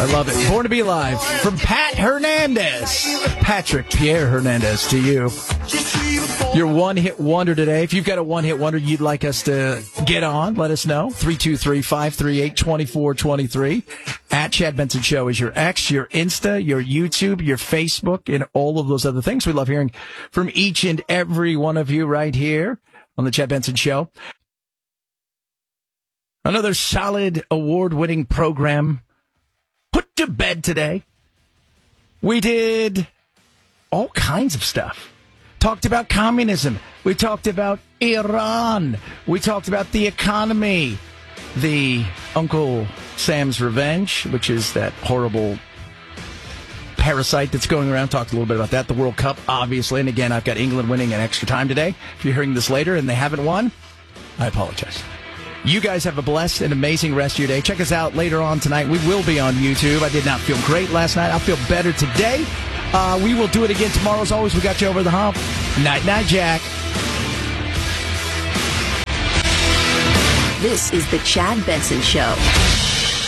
I love it. Born to be Alive from Pat Hernandez. Patrick Pierre Hernandez to you. Your one-hit wonder today. If you've got a one-hit wonder you'd like us to get on, let us know. 323-538-2423. At Chad Benson Show is your X, your Insta, your YouTube, your Facebook, and all of those other things. We love hearing from each and every one of you right here on the Chad Benson Show. Another solid award-winning program put to bed today. We did all kinds of stuff. Talked about communism. We talked about Iran. We talked about the economy. The Uncle Sam's Revenge, which is that horrible parasite that's going around. Talked a little bit about that. The World Cup, obviously. And again, I've got England winning in extra time today. If you're hearing this later and they haven't won, I apologize. You guys have a blessed and amazing rest of your day. Check us out later on tonight. We will be on YouTube. I did not feel great last night. I'll feel better today. We will do it again tomorrow. As always, we got you over the hump. Night, night, Jack. This is the Chad Benson Show.